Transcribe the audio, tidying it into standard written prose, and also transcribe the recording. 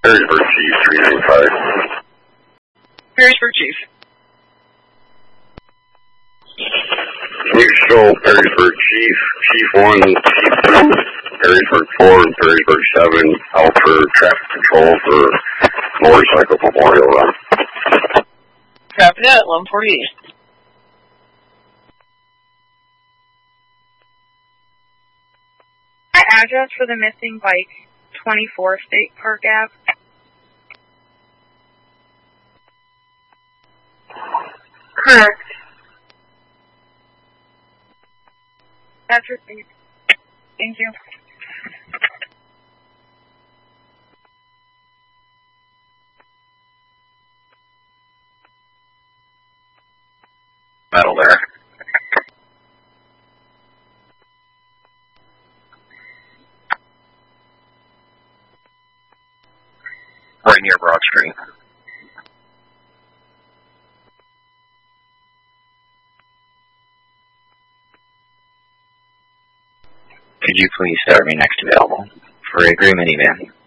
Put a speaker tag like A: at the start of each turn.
A: Perrysburg Chief, 395.
B: Perrysburg Chief.
A: Can you show Perrysburg Chief, Chief 1, Chief 2, Perrysburg 4, and Perrysburg 7 out for traffic control for motorcycle memorial run?
B: Copy that, 1148.
C: Address for the missing bike, 24 State Park Ave.
D: Correct.
C: That's received. Thank you.
A: Metal there. Right near Broad Street.
E: Could you please start me next available for a gray minivan?